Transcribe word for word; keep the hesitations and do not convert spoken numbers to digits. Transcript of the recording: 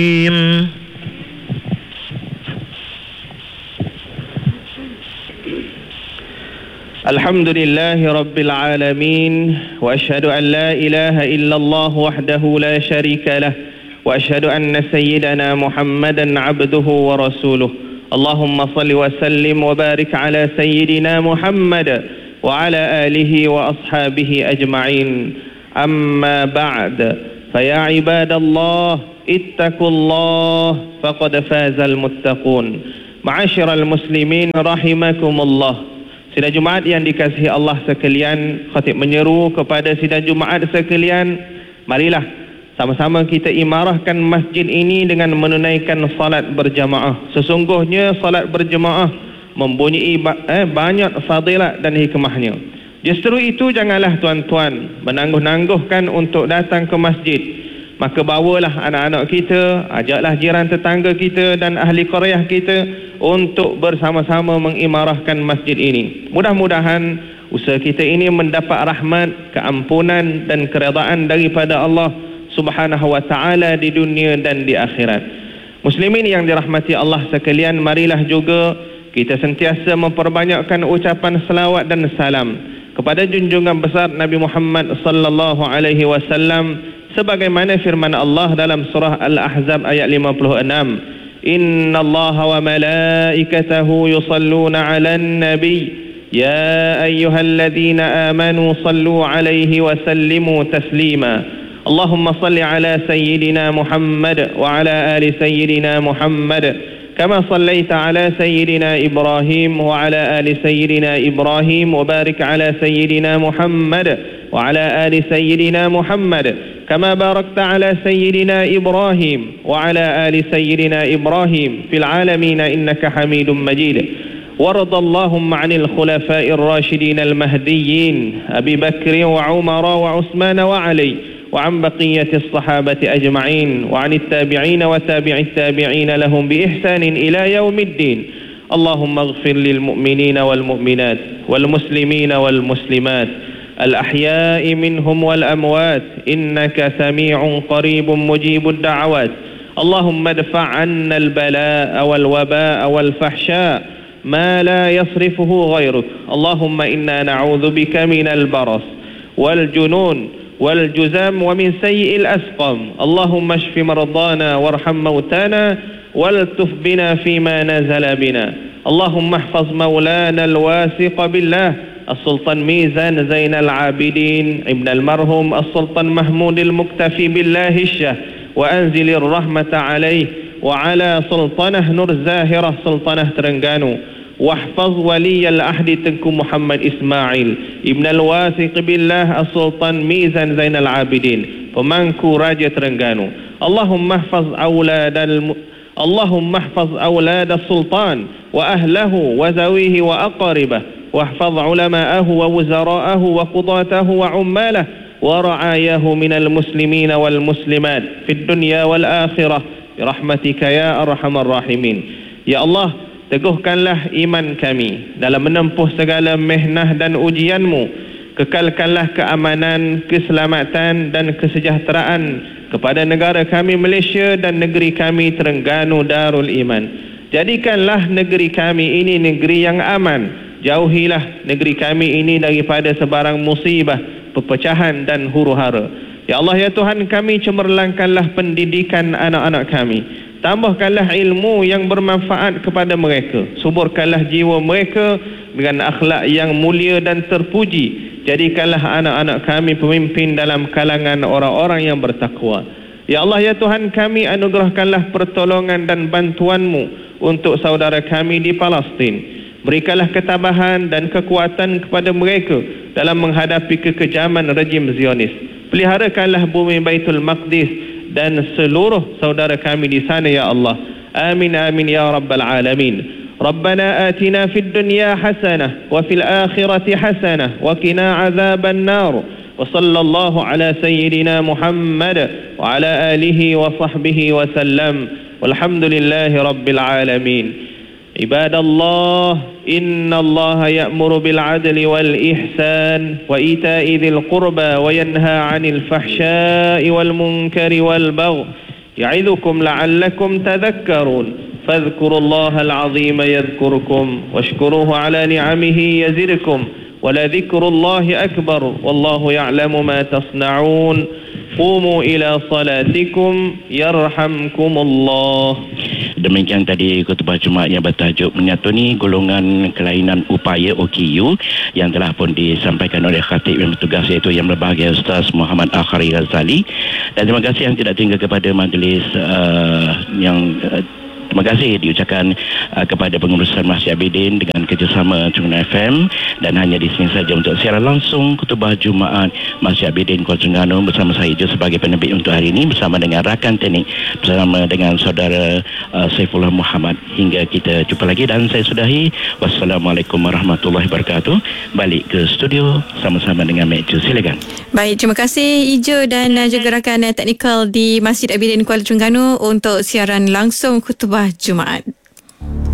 الحمد لله رب العالمين وأشهد أن لا إله إلا الله وحده لا شريك له وأشهد أن سيدنا محمدا عبده ورسوله اللهم صل وسلم وبارك على سيدنا محمد وعلى آله وأصحابه أجمعين أما بعد فيا عباد الله اتقوا الله فقد فاز المتقون معاشر المسلمين رحمكم الله. Sidang Jumaat yang dikasihi Allah sekalian, khatib menyeru kepada sidang Jumaat sekalian, marilah sama-sama kita imarahkan masjid ini dengan menunaikan salat berjamaah. Sesungguhnya salat berjamaah mempunyai eh, banyak fadilat dan hikmahnya. Justru itu janganlah tuan-tuan menangguh-nangguhkan untuk datang ke masjid. Maka bawalah anak-anak kita, ajaklah jiran tetangga kita dan ahli qaryah kita untuk bersama-sama mengimarahkan masjid ini. Mudah-mudahan usaha kita ini mendapat rahmat, keampunan dan keredaan daripada Allah Subhanahu wa taala di dunia dan di akhirat. Muslimin yang dirahmati Allah sekalian, marilah juga kita sentiasa memperbanyakkan ucapan selawat dan salam kepada junjungan besar Nabi Muhammad sallallahu alaihi wasallam sebagaimana firman Allah dalam surah Al-Ahzab ayat lima puluh enam, innallaha wa malaikatahu yusalluna 'alan nabiy ya ayyuhalladzina amanu sallu 'alaihi wa sallimu taslima. Allahumma salli 'ala sayyidina Muhammad wa 'ala ali sayyidina Muhammad kama sallaita 'ala sayyidina Ibrahim wa 'ala ali sayyidina Ibrahim wa barik 'ala sayyidina Muhammad wa 'ala ali sayyidina Muhammad كما باركت على سيدنا إبراهيم وعلى آل سيدنا إبراهيم في العالمين إنك حميد مجيد. وارض اللهم عن الخلفاء الراشدين المهديين أبي بكر وعمر وعثمان وعلي وعن بقية الصحابة أجمعين وعن التابعين وتابع التابعين لهم بإحسان إلى يوم الدين. اللهم اغفر للمؤمنين والمؤمنات والمسلمين والمسلمات الأحياء منهم والأموات إنك سميع قريب مجيب الدعوات. اللهم ادفع عنا البلاء والوباء والفحشاء ما لا يصرفه غيرك. اللهم إنا نعوذ بك من البرص والجنون والجزام ومن سيء الأسقم. اللهم اشف مرضانا وارحم موتانا والتف بنا فيما نزل بنا. اللهم احفظ مولانا الواثق بالله السلطان ميزان زين العابدين ابن المرحوم السلطان محمود المكتفي بالله الشه وأنزل الرحمة عليه وعلى سلطانه نور زاهرة سلطانه ترنغانو واحفظ ولي العهد تنكو محمد إسماعيل ابن الواثق بالله السلطان ميزان زين العابدين ومنكو راجة ترنغانو. اللهم احفظ أولاد الم... اللهم احفظ أولاد السلطان وأهله وزويه وأقاربه واحفظ علماءه ووزراءه وقضاته وعماله ورعاياه من المسلمين والمسلمات في الدنيا والآخرة برحمتك يا أرحم الراحمين. Ya Allah, teguhkanlah iman kami dalam menempuh segala mihnah dan ujianmu. Kekalkanlah keamanan, keselamatan dan kesejahteraan kepada negara kami Malaysia dan negeri kami Terengganu Darul Iman. Jadikanlah negeri kami ini negeri yang aman. Jauhilah negeri kami ini daripada sebarang musibah, perpecahan dan huru-hara. Ya Allah, ya Tuhan kami, cemerlangkanlah pendidikan anak-anak kami. Tambahkanlah ilmu yang bermanfaat kepada mereka. Suburkanlah jiwa mereka dengan akhlak yang mulia dan terpuji. Jadikanlah anak-anak kami pemimpin dalam kalangan orang-orang yang bertakwa. Ya Allah, ya Tuhan kami, anugerahkanlah pertolongan dan bantuan-Mu untuk saudara kami di Palestin. Berikanlah ketabahan dan kekuatan kepada mereka dalam menghadapi kekejaman rejim Zionis. Peliharakanlah bumi Baitul Maqdis dan seluruh saudara kami di sana ya Allah. Amin amin ya rabbal alamin. Rabbana atina fid dunya hasanah wa fil akhirati hasanah wa qina azaban nar. Wa sallallahu ala sayyidina Muhammad wa ala alihi wa sahbihi wa sallam. Walhamdulillahi rabbil alamin. عباد الله إن الله يأمر بالعدل والإحسان وإيتاء ذي القربى وينهى عن الفحشاء والمنكر والبغي يعظكم لعلكم تذكرون فاذكروا الله العظيم يذكركم واشكروه على نعمه يزدكم ولذكر الله أكبر والله يعلم ما تصنعون قوموا إلى صلاتكم يرحمكم الله. Demikian tadi khutbah Jumaat yang bertajuk menyatuni golongan kelainan upaya O K U yang telah pun disampaikan oleh khatib yang bertugas, iaitu yang berbahagia Ustaz Muhammad Akhari Ghazali. Dan terima kasih yang tidak tinggal kepada majlis uh, yang uh, terima kasih diucapkan uh, kepada pengurusan Masjid Abidin dengan kerjasama Terengganu F M, dan hanya di sini saja untuk siaran langsung khutbah Jumaat Masjid Abidin Kuala Terengganu bersama saya Jo sebagai penerbit untuk hari ini, bersama dengan rakan teknik, bersama dengan saudara uh, Saifullah Muhammad. Hingga kita jumpa lagi dan saya sudahi. Wassalamualaikum warahmatullahi wabarakatuh. Balik ke studio sama-sama dengan Mek Jo. Silakan. Baik, terima kasih Ijo dan uh, juga rakan uh, teknikal di Masjid Abidin Kuala Terengganu untuk siaran langsung khutbah Jumaat.